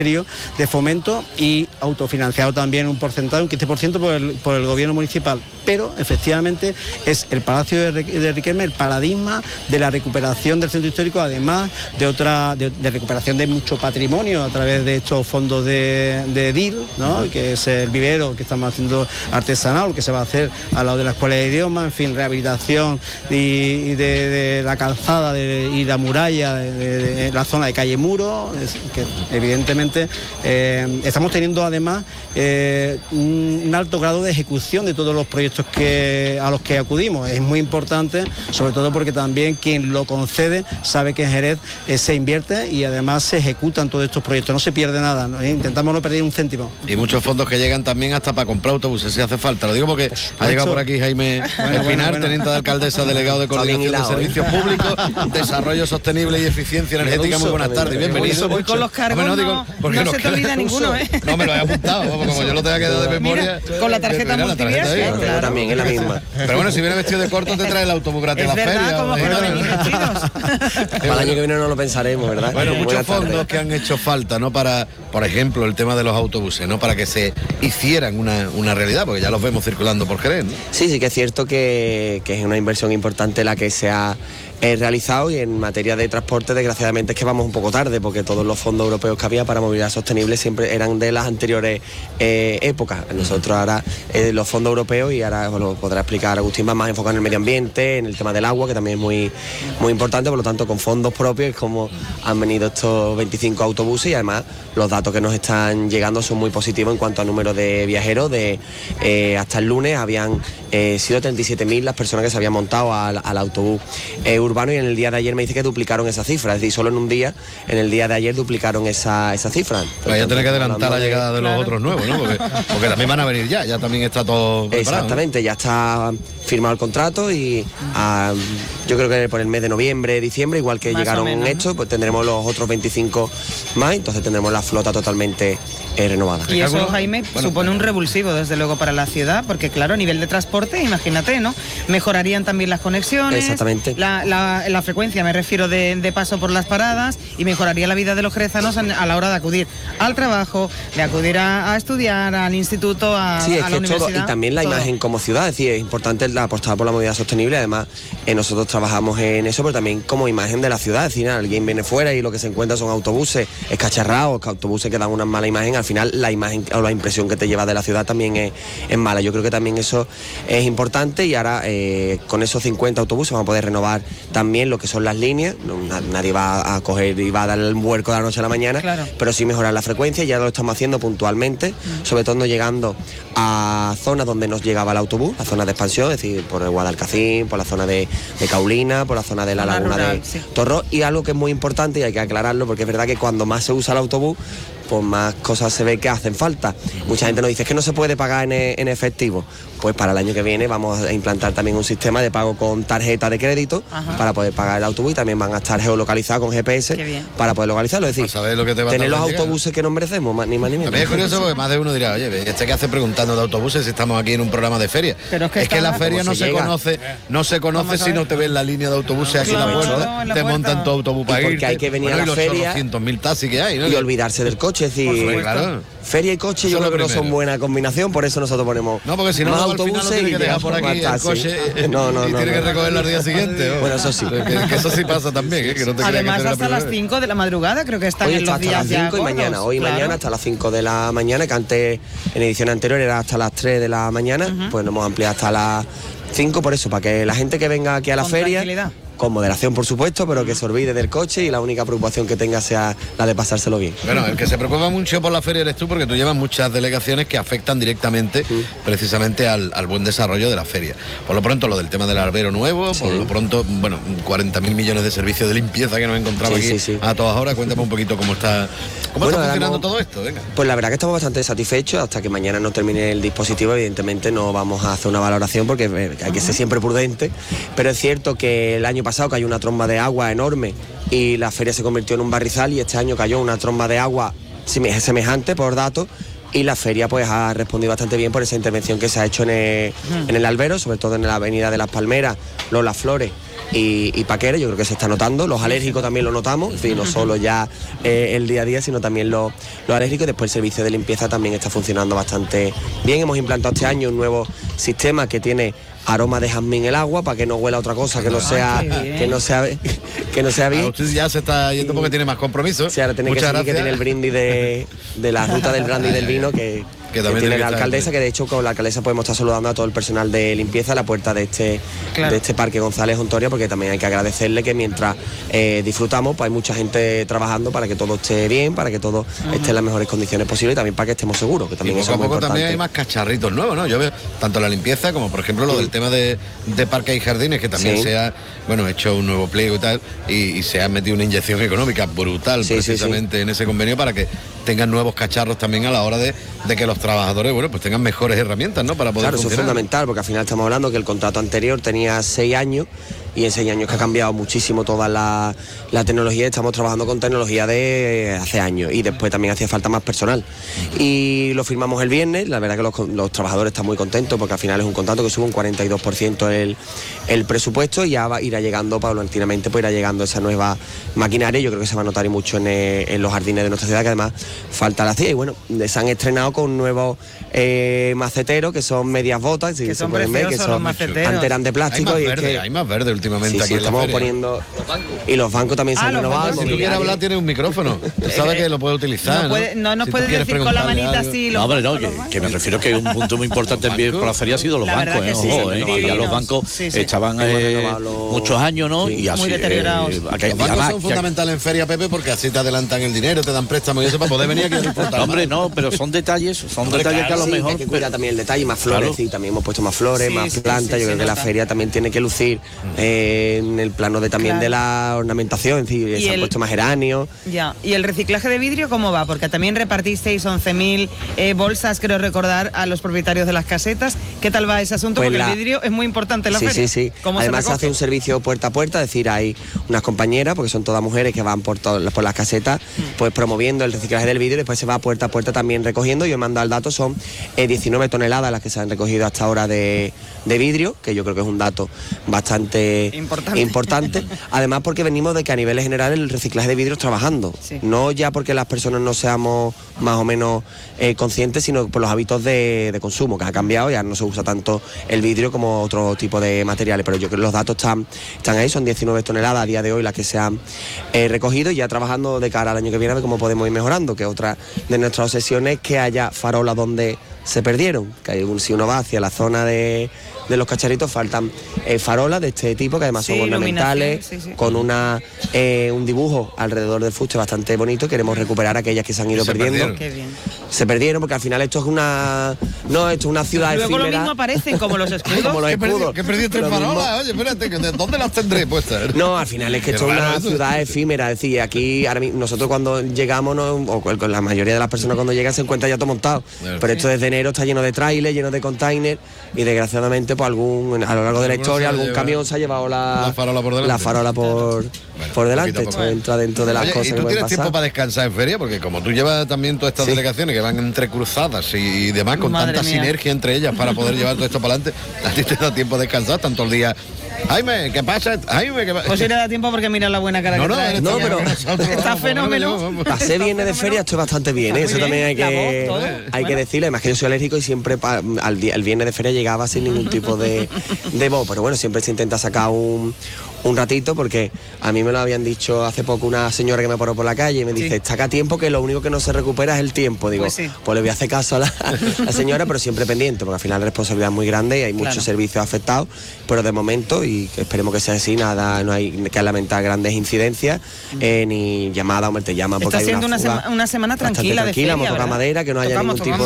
de fomento y autofinanciado también un porcentaje, un 15% por el gobierno municipal. Pero efectivamente es el Palacio de Riquelme el paradigma de la recuperación del centro histórico, además de recuperación de mucho patrimonio a través de estos fondos de DIL, ¿no? Que es el vivero que estamos haciendo artesanal, que se va a hacer al lado de la escuela de idiomas, en fin, rehabilitación y de la calzada y la muralla de la zona de calle Muro, que evidentemente estamos teniendo además un alto grado de ejecución de todos los proyectos a los que acudimos. Es muy importante, sobre todo porque también quien lo concede sabe que en Jerez se invierte y además se ejecutan todos estos proyectos, no se pierde nada, ¿no? Intentamos no perder un céntimo. Y muchos fondos que llegan también hasta para comprar autobuses si hace falta, lo digo porque ha llegado por aquí Jaime Espinar, teniente de alcaldesa, delegado de coordinación de servicios públicos, desarrollo sostenible y eficiencia energética. Muy buenas tardes, bienvenido. Voy con los cargos, no se te olvida ninguno, ¿eh? No me lo he apuntado, como yo lo tenga quedado de memoria. Mira, con la tarjeta multiviaje, claro. También es la misma. Pero bueno, si viene vestido de corto te trae el autobús gratis a la feria. Como para el año que viene no lo pensaremos, ¿verdad? Bueno, muchos fondos que han hecho falta, ¿no? Para, por ejemplo, el tema de los autobuses, ¿no? Para que se hicieran una realidad, porque ya los vemos circulando por Jerez, ¿no? Sí que es cierto que es una inversión importante la que se ha realizado, y en materia de transporte desgraciadamente es que vamos un poco tarde, porque todos los fondos europeos que había para movilidad sostenible siempre eran de las anteriores épocas. Nosotros ahora los fondos europeos, y ahora lo podrá explicar Agustín, va más enfocado en el medio ambiente, en el tema del agua, que también es muy importante. Por lo tanto, con fondos propios es como han venido estos 25 autobuses, y además los datos que nos están llegando son muy positivos en cuanto a número de viajeros. Hasta el lunes habían sido 37.000 las personas que se habían montado al autobús urbano, y en el día de ayer me dice que duplicaron esa cifra, es decir, solo en un día, en el día de ayer duplicaron esa cifra. Pero ya tiene que adelantar la llegada de los otros nuevos, ¿no? Porque también van a venir ya también está todo preparado. Exactamente, ¿no? Ya está firmado el contrato, y yo creo que por el mes de noviembre, diciembre, igual que más llegaron estos, pues tendremos los otros 25 más, entonces tendremos la flota totalmente renovada. Y eso, Jaime, supone un revulsivo desde luego para la ciudad, porque claro, a nivel de transporte, imagínate, ¿no? Mejorarían también las conexiones. Exactamente. La frecuencia, me refiero, de paso por las paradas, y mejoraría la vida de los jerezanos a la hora de acudir al trabajo, de acudir a estudiar, al instituto, a la universidad. Todo, y también la imagen como ciudad, es decir, es importante apostar por la movilidad sostenible. Además, nosotros trabajamos en eso, pero también como imagen de la ciudad. Es decir, alguien viene fuera y lo que se encuentra son autobuses escacharrados, autobuses que dan una mala imagen. Al final, la imagen o la impresión que te llevas de la ciudad también es mala. Yo creo que también eso es importante, y ahora con esos 50 autobuses vamos a poder renovar también lo que son las líneas. Nadie va a coger y va a dar el vuelco de la noche a la mañana, claro, pero sí mejorar la frecuencia. Ya lo estamos haciendo puntualmente, sobre todo llegando a zonas donde nos llegaba el autobús, la zona de expansión, es decir, por el Guadalcacín, por la zona de Caulina, por la zona de la laguna rural, de Torró. Y algo que es muy importante, y hay que aclararlo, porque es verdad que cuando más se usa el autobús, pues más cosas se ve que hacen falta. Mucha gente nos dice que no se puede pagar en efectivo. Pues para el año que viene vamos a implantar también un sistema de pago con tarjeta de crédito, ajá, para poder pagar el autobús, y también van a estar geolocalizados con GPS para poder localizarlo. Es decir, lo que te va tener los autobuses que nos merecemos, ni más ni menos. A mí es curioso porque más de uno dirá, oye, ¿qué hace preguntando de autobuses si estamos aquí en un programa de feria? Pero es que la feria no se conoce si no te ves la línea de autobuses aquí en la puerta, te montan tu autobús para ir. Porque hay que venir a la feria, 200.000 taxis que hay, ¿no? Y olvidarse del coche, es decir, feria y coche yo creo que no son buena combinación, por eso nosotros ponemos porque si no, más autobuses y dejar por aquí el coche y tiene que recogerlo al día siguiente. Bueno, eso sí. Que eso sí pasa también, que no te además hasta las 5 de la madrugada creo que están hoy en los días hasta las 5 y mañana. Hoy y mañana hasta las 5 de la mañana, que antes en edición anterior era hasta las 3 de la mañana, pues nos hemos ampliado hasta las 5, por eso, para que la gente que venga aquí a la feria, con moderación por supuesto, pero que se olvide del coche y la única preocupación que tenga sea la de pasárselo bien. Bueno, el que se preocupa mucho por la feria eres tú, porque tú llevas muchas delegaciones que afectan directamente precisamente al buen desarrollo de la feria. Por lo pronto lo del tema del albero nuevo, por lo pronto, 40.000 millones de servicios de limpieza que nos encontramos aquí a todas horas. Cuéntame un poquito cómo está funcionando todo esto. Venga. Pues la verdad que estamos bastante satisfechos. Hasta que mañana no termine el dispositivo, evidentemente no vamos a hacer una valoración, porque hay que ser siempre prudente, pero es cierto que el año pasado cayó una tromba de agua enorme y la feria se convirtió en un barrizal, y este año cayó una tromba de agua semejante por datos, y la feria pues ha respondido bastante bien por esa intervención que se ha hecho en el albero, sobre todo en la avenida de las Palmeras, Las Flores y Paquera. Yo creo que se está notando. Los alérgicos también lo notamos, es decir, no solo ya el día a día, sino también los alérgicos. Después el servicio de limpieza también está funcionando bastante bien. Hemos implantado este año un nuevo sistema que tiene aroma de jazmín el agua para que no huela otra cosa que no sea bien. Usted ya se está yendo porque tiene más compromiso. Sí, ahora tiene que seguir, que tiene el brindis de la ruta del brandy y del vino que tiene la alcaldesa, que de hecho con la alcaldesa podemos estar saludando a todo el personal de limpieza a la puerta de este Parque González Ontoria, porque también hay que agradecerle que mientras disfrutamos, pues hay mucha gente trabajando para que todo esté bien, para que todo esté en las mejores condiciones posibles y también para que estemos seguros, que también y eso es muy poco importante. También hay más cacharritos nuevos, ¿no? Yo veo tanto la limpieza como por ejemplo lo del tema de parques y jardines, que también se ha hecho un nuevo pliego y tal, y se ha metido una inyección económica brutal precisamente en ese convenio para que tengan nuevos cacharros también a la hora de que los trabajadores pues tengan mejores herramientas, ¿no? Para poder funcionar. Eso es fundamental, porque al final estamos hablando que el contrato anterior tenía 6 años y en 6 años que ha cambiado muchísimo toda la tecnología. Estamos trabajando con tecnología de hace años y después también hacía falta más personal y lo firmamos el viernes. La verdad que los trabajadores están muy contentos porque al final es un contrato que sube un 42% el presupuesto y ya irá llegando paulatinamente, pues irá llegando esa nueva maquinaria. Yo creo que se va a notar y mucho en los jardines de nuestra ciudad, que además falta la CIA. Y bueno, se han estrenado con nuevos maceteros que son medias botas, que son preciosos, que son antes eran de plástico. Hay más verde últimamente aquí estamos poniendo y los bancos también se han renovado. Si tú quieres hablar tienes un micrófono, sabes que lo puedes utilizar. No nos puedes decir con la manita así. No, hombre, no, que me refiero que un punto muy importante también por la feria ha sido los bancos, ya los bancos estaban muchos años, ¿no? Y así, muy deteriorados. Los bancos son fundamentales en feria, Pepe, porque así te adelantan el dinero, te dan préstamos y eso para poder venir aquí a disfrutar. No, hombre, no, pero son detalles que a lo mejor hay que cuidar también el detalle, más flores, y también hemos puesto más flores, más plantas. Yo creo que la feria también tiene que lucir en el plano de la ornamentación, se han puesto más geranios. Ya, ¿y el reciclaje de vidrio cómo va? Porque también repartisteis 11.000 bolsas, creo recordar, a los propietarios de las casetas. ¿Qué tal va ese asunto? Pues porque el vidrio es muy importante en la feria. Sí. Además se hace un servicio puerta a puerta, es decir, hay unas compañeras, porque son todas mujeres, que van por las casetas, pues promoviendo el reciclaje del vidrio, y después se va puerta a puerta también recogiendo. Yo he mandado el dato, son 19 toneladas las que se han recogido hasta ahora de vidrio, que yo creo que es un dato bastante importante. Además porque venimos de que a nivel general el reciclaje de vidrio trabajando, no ya porque las personas no seamos más o menos conscientes, sino por los hábitos de consumo, que ha cambiado, ya no se usa tanto el vidrio como otro tipo de materiales, pero yo creo que los datos están ahí, son 19 toneladas a día de hoy las que se han recogido, y ya trabajando de cara al año que viene a ver cómo podemos ir mejorando, que otra de nuestras obsesiones es que haya farolas donde se perdieron, que si uno va hacia la zona de los cacharritos faltan farolas de este tipo, que además son ornamentales, con un dibujo alrededor del fuste bastante bonito. Queremos recuperar aquellas que se han ido perdiendo. Qué bien. Se perdieron porque al final esto es una ciudad luego efímera. Lo mismo aparecen como los escudos. Como los escudos. ¿Qué perdiste farolas? Oye, espérate, ¿de dónde las tendré puestas? No, al final es que esto es una ciudad efímera. Es decir, aquí ahora mismo, nosotros cuando llegamos, o con la mayoría de las personas cuando llegan se encuentra ya todo montado. Pero esto desde enero está lleno de trailers, lleno de containers, y desgraciadamente pues a lo largo de la historia algún camión se ha llevado la farola por delante. Esto entra dentro de las cosas que pueden pasar. ¿Y tú tienes tiempo para descansar en feria? Porque como tú llevas también todas estas delegaciones que van entrecruzadas y demás, con tanta sinergia entre ellas para poder llevar todo esto para adelante, ¿a ti te da tiempo de descansar tanto el día? Jaime, ¿qué pasa? Pues sí le da tiempo porque mira la buena cara que trae. No, pero está fenómeno. Pasé viene de feria, estoy bastante bien, eso también hay que decirlo. Además que yo soy alérgico y siempre el viernes de feria llegaba sin ningún tipo de voz, pero bueno, siempre se intenta sacar un ratito, porque a mí me lo habían dicho hace poco una señora que me paró por la calle y me dice, saca tiempo, que lo único que no se recupera es el tiempo. Digo, pues le voy a hacer caso a la señora, pero siempre pendiente, porque al final la responsabilidad es muy grande y hay muchos servicios afectados, pero de momento, y esperemos que sea así, no hay que lamentar grandes incidencias, ni llamadas, hombre, te llaman porque está hay siendo una semana tranquila de feria, hemos tocado madera, que no haya ningún tipo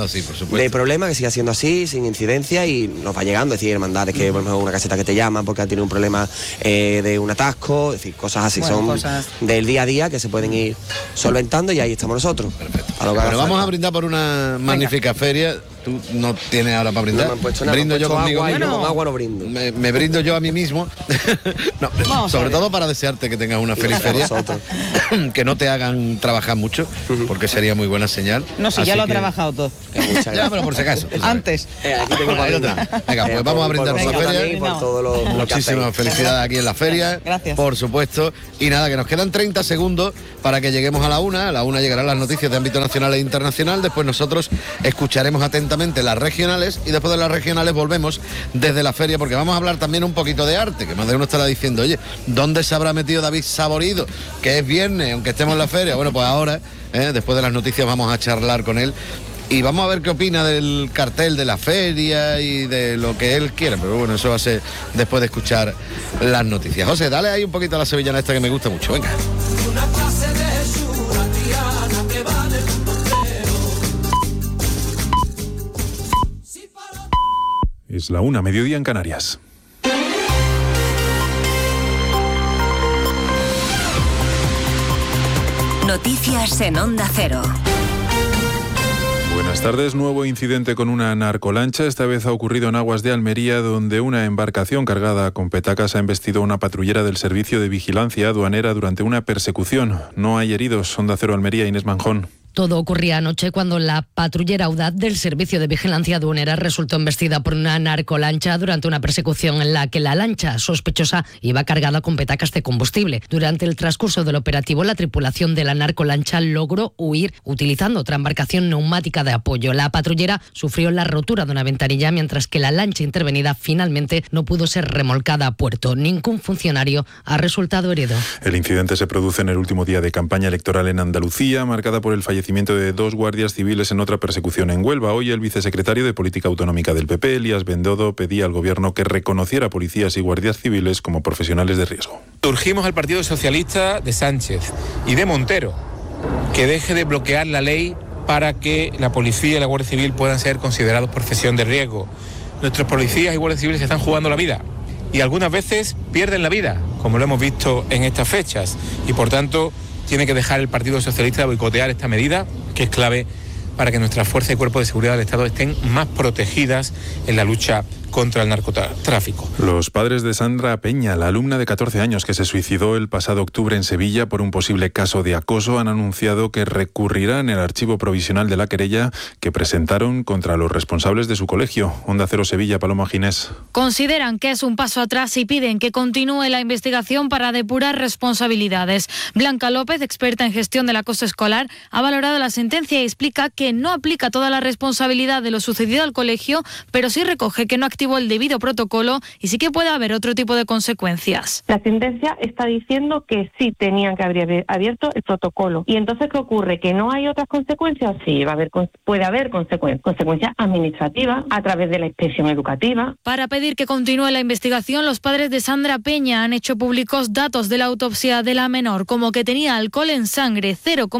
de problema, que siga siendo así, sin incidencia, y nos va llegando, es decir, hermandades que por ejemplo una caseta que te llaman porque ha tenido un problema de un atasco, es decir, cosas así, son del día a día que se pueden ir solventando, y ahí estamos nosotros. Perfecto. Bueno, vamos a brindar por una magnífica feria. tú no tienes ahora para brindar. No me han puesto nada, brindo yo conmigo. Agua, y yo con agua no brindo. Me brindo yo a mí mismo. No, sobre todo para desearte que tengas una feliz feria. Que no te hagan trabajar mucho, porque sería muy buena señal. No, si ya lo ha trabajado todo. Ya, pero por si acaso. Antes. Aquí tengo Venga, pues vamos a brindar por la feria. Por todo lo Muchísimas felicidades aquí en la feria. Gracias. Por supuesto. Y nada, que nos quedan 30 segundos para que lleguemos a la 1. A la 1 llegarán las noticias de ámbito nacional e internacional. Después nosotros escucharemos atentamente las regionales y después de las regionales volvemos desde la feria, porque vamos a hablar también un poquito de arte, que más de uno estará diciendo, oye, ¿dónde se habrá metido David Saborido? Que es viernes, aunque estemos en la feria. Bueno, pues ahora, después de las noticias, vamos a charlar con él. Y vamos a ver qué opina del cartel de la feria y de lo que él quiere. Pero bueno, eso va a ser después de escuchar las noticias. José, dale ahí un poquito a la sevillana esta que me gusta mucho. Venga. Es la 1, mediodía en Canarias. Noticias en Onda Cero. Buenas tardes. Nuevo incidente con una narcolancha. Esta vez ha ocurrido en aguas de Almería, donde una embarcación cargada con petacas ha embestido a una patrullera del Servicio de Vigilancia Aduanera durante una persecución. No hay heridos. Onda Cero Almería, Inés Manjón. Todo ocurría anoche cuando la patrullera audaz del Servicio de Vigilancia Aduanera resultó embestida por una narcolancha durante una persecución en la que la lancha sospechosa iba cargada con petacas de combustible. Durante el transcurso del operativo, la tripulación de la narcolancha logró huir utilizando otra embarcación neumática de apoyo. La patrullera sufrió la rotura de una ventanilla, mientras que la lancha intervenida finalmente no pudo ser remolcada a puerto. Ningún funcionario ha resultado herido. El incidente se produce en el último día de campaña electoral en Andalucía, marcada por el fallecimiento de 2 guardias civiles en otra persecución en Huelva. Hoy el vicesecretario de Política Autonómica del PP, Elías Bendodo, pedía al gobierno que reconociera a policías y guardias civiles como profesionales de riesgo. Urgimos al Partido Socialista de Sánchez y de Montero que deje de bloquear la ley para que la policía y la Guardia Civil puedan ser considerados profesión de riesgo. Nuestros policías y guardias civiles se están jugando la vida y algunas veces pierden la vida, como lo hemos visto en estas fechas, y por tanto tiene que dejar el Partido Socialista de boicotear esta medida, que es clave para que nuestras fuerzas y cuerpos de seguridad del Estado estén más protegidas en la lucha contra el narcotráfico. Los padres de Sandra Peña, la alumna de 14 años que se suicidó el pasado octubre en Sevilla por un posible caso de acoso, han anunciado que recurrirán el archivo provisional de la querella que presentaron contra los responsables de su colegio. Onda Cero Sevilla, Paloma Ginés. Consideran que es un paso atrás y piden que continúe la investigación para depurar responsabilidades. Blanca López, experta en gestión del acoso escolar, ha valorado la sentencia y explica que no aplica toda la responsabilidad de lo sucedido al colegio, pero sí recoge que no activó el debido protocolo y sí que puede haber otro tipo de consecuencias. La sentencia está diciendo que sí tenían que haber abierto el protocolo. ¿Y entonces qué ocurre? ¿Que no hay otras consecuencias? Sí, puede haber consecuencias administrativas a través de la inspección educativa. Para pedir que continúe la investigación, los padres de Sandra Peña han hecho públicos datos de la autopsia de la menor, como que tenía alcohol en sangre,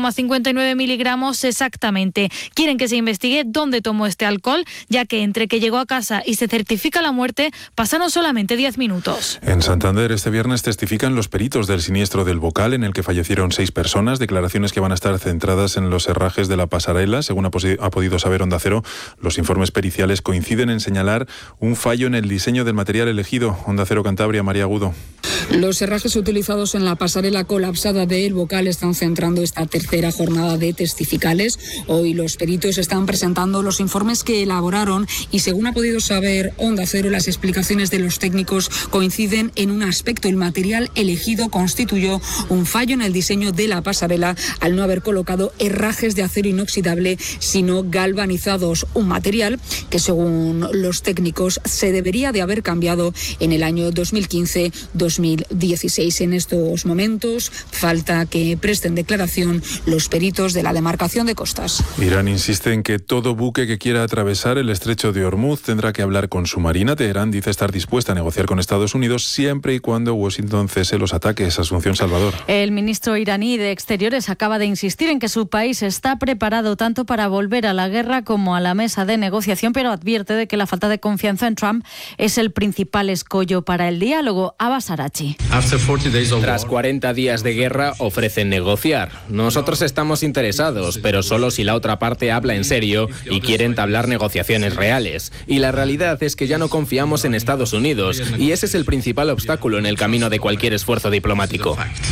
0,59 miligramos exactamente. Quieren que se investigue dónde tomó este alcohol, ya que entre que llegó a casa y se certifica la muerte pasaron solamente 10 minutos. En Santander este viernes testifican los peritos del siniestro del Bocal, en el que fallecieron 6 personas, declaraciones que van a estar centradas en los herrajes de la pasarela. Según ha podido saber Onda Cero, los informes periciales coinciden en señalar un fallo en el diseño del material elegido. Onda Cero Cantabria, María Agudo. Los herrajes utilizados en la pasarela colapsada de El Bocal están centrando esta tercera jornada de testificales. Hoy los peritos están presentando los informes que elaboraron y, según ha podido saber Onda Cero, las explicaciones de los técnicos coinciden en un aspecto. El material elegido constituyó un fallo en el diseño de la pasarela al no haber colocado herrajes de acero inoxidable, sino galvanizados, un material que, según los técnicos, se debería de haber cambiado en el año 2015-2016. En estos momentos falta que presten declaración los peritos de la demarcación de costas. Irán insiste en que todo buque que quiera atravesar el estrecho de Hormuz tendrá que hablar con su marina. Teherán dice estar dispuesta a negociar con Estados Unidos siempre y cuando Washington cese los ataques. Asunción Salvador. El ministro iraní de Exteriores acaba de insistir en que su país está preparado tanto para volver a la guerra como a la mesa de negociación, pero advierte de que la falta de confianza en Trump es el principal escollo para el diálogo. Abbas Araghchi. Zelensky. Tras 40 días de guerra ofrecen negociar. Nosotros estamos interesados, pero solo si la otra parte habla en serio y quiere entablar negociaciones reales. Y la realidad es que ya no confiamos en Estados Unidos, y ese es el principal obstáculo en el camino de cualquier esfuerzo diplomático.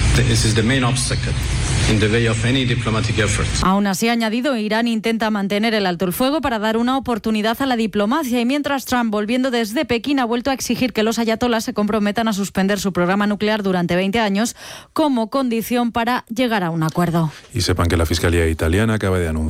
Aún así, ha añadido, Irán intenta mantener el alto el fuego para dar una oportunidad a la diplomacia, y mientras Trump, volviendo desde Pekín, ha vuelto a exigir que los ayatolás se comprometan a suspender su programa nuclear durante 20 años como condición para llegar a un acuerdo. Y sepan que la Fiscalía italiana acaba de anunciar